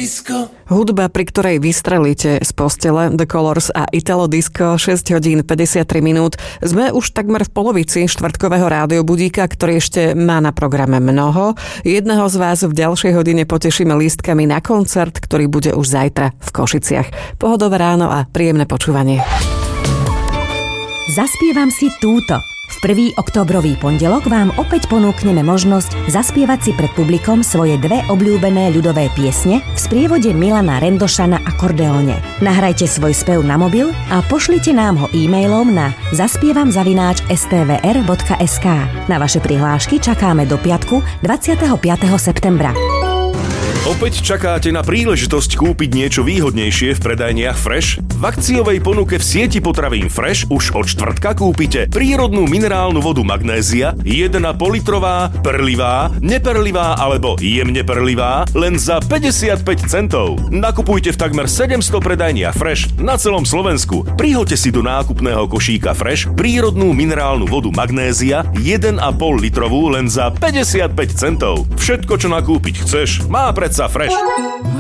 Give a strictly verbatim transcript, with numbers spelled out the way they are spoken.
Disco. Hudba, pri ktorej vystrelíte z postele, The Colors a Italo Disco, šesť hodín päťdesiattri minút. Sme už takmer v polovici štvrtkového rádiobudíka, ktorý ešte má na programe mnoho. Jedného z vás v ďalšej hodine potešíme lístkami na koncert, ktorý bude už zajtra v Košiciach. Pohodové ráno a príjemné počúvanie. Zaspievam si túto. V prvý októbrový pondelok vám opäť ponúkneme možnosť zaspievať si pred publikom svoje dve obľúbené ľudové piesne v sprievode Milana Rendoša na akordeóne. Nahrajte svoj spev na mobil a pošlite nám ho e-mailom na zaspievam zavináč es té vé er bodka es ká. Na vaše prihlášky čakáme do piatku dvadsiateho piateho septembra. Opäť čakáte na príležitosť kúpiť niečo výhodnejšie v predajniach Fresh? V akciovej ponuke v sieti potravín Fresh už od štvrtka kúpite prírodnú minerálnu vodu Magnézia jeden a pol litrová, perlivá, neperlivá alebo jemne perlivá len za päťdesiatpäť centov. Nakupujte v takmer sedemsto predajniach Fresh na celom Slovensku. Prihoďte si do nákupného košíka Fresh prírodnú minerálnu vodu Magnézia jeden a pol litrovú len za päťdesiatpäť centov. Všetko, čo nakúpiť chceš, má predsa Fresh.